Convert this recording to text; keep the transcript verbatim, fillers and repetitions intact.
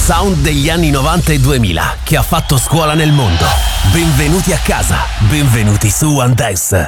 sound degli anni novanta e duemila che ha fatto scuola nel mondo. Benvenuti a casa, benvenuti su One Dance.